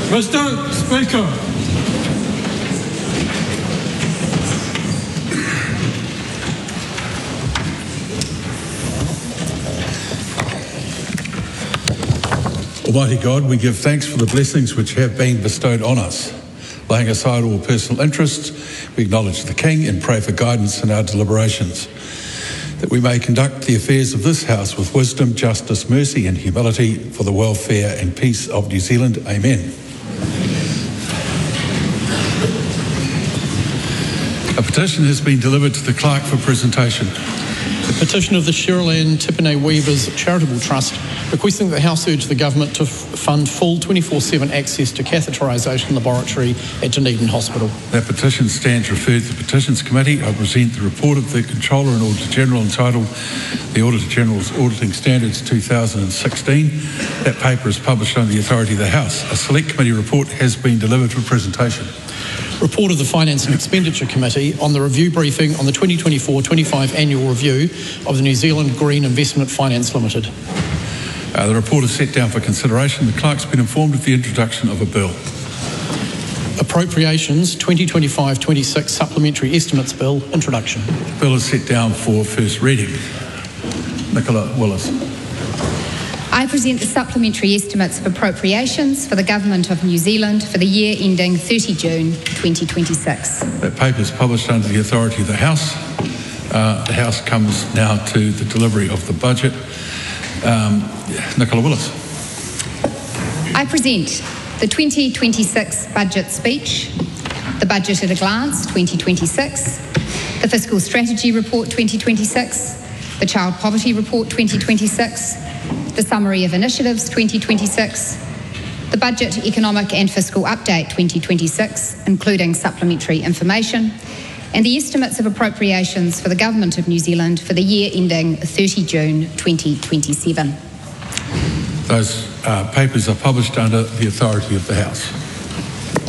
Mr. Speaker. Almighty God, we give thanks for the blessings which have been bestowed on us. Laying aside all personal interests, we acknowledge the King and pray for guidance in our deliberations, that we may conduct the affairs of this House with wisdom, justice, mercy and humility for the welfare and peace of New Zealand. Amen. A petition has been delivered to the Clerk for presentation. The petition of the Cheryl Ann Tipene Weavers Charitable Trust requesting that the House urge the Government to fund full 24/7 access to catheterisation laboratory at Dunedin Hospital. That petition stands referred to the Petitions Committee. I present the report of the Controller and Auditor General entitled The Auditor General's Auditing Standards 2016. That paper is published under the authority of the House. A Select Committee report has been delivered for presentation. Report of the Finance and Expenditure Committee on the review briefing on the 2024-25 annual review of the New Zealand Green Investment Finance Limited. The report is set down for consideration. The Clerk's been informed of the introduction of a bill. Appropriations 2025-26 Supplementary Estimates Bill, introduction. The bill is set down for first reading. Nicola Willis. I present the supplementary estimates of appropriations for the Government of New Zealand for the year ending 30 June 2026. That paper is published under the authority of the House. The House comes now to the delivery of the budget. Nicola Willis. I present the 2026 budget speech, the Budget at a Glance 2026, the Fiscal Strategy Report 2026, the Child Poverty Report 2026, the Summary of Initiatives 2026, the Budget Economic and Fiscal Update 2026, including supplementary information, and the estimates of appropriations for the Government of New Zealand for the year ending 30 June 2027. Those papers are published under the authority of the House.